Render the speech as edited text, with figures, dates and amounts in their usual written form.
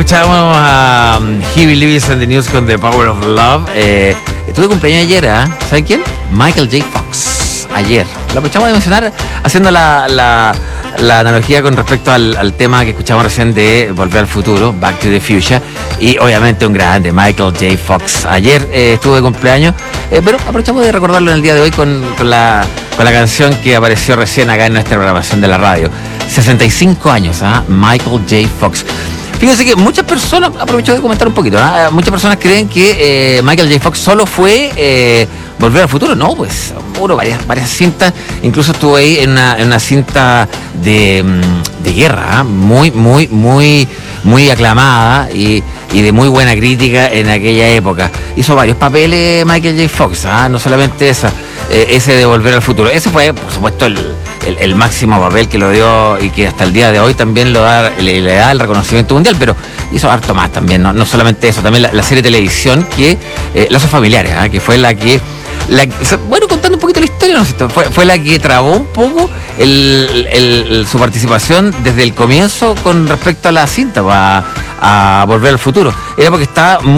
Escuchábamos a Huey Lewis and the News con The Power of Love. Estuve de cumpleaños ayer, ¿saben quién? Michael J. Fox. Ayer. Lo aprovechamos de mencionar haciendo la analogía con respecto al tema que escuchamos recién de Volver al Futuro, Back to the Future. Y obviamente un grande, Michael J. Fox. Ayer estuvo de cumpleaños, pero aprovechamos de recordarlo en el día de hoy con la canción que apareció recién acá en nuestra programación de la radio. 65 años, Michael J. Fox. Fíjense que muchas personas, aprovecho de comentar un poquito, muchas personas creen que Michael J. Fox solo fue Volver al Futuro. No, pues, varias cintas. Incluso estuvo ahí en una cinta de guerra, muy aclamada y de muy buena crítica en aquella época. Hizo varios papeles Michael J. Fox, no solamente ese de Volver al Futuro. Ese fue, por supuesto, el máximo papel que lo dio y que hasta el día de hoy también le da el reconocimiento mundial, pero hizo harto más también, no solamente eso, también la serie de televisión que Lazos Familiares, que fue contando un poquito la historia, ¿no? Fue la que trabó un poco su participación desde el comienzo con respecto a la cinta a Volver al Futuro. Era porque estaba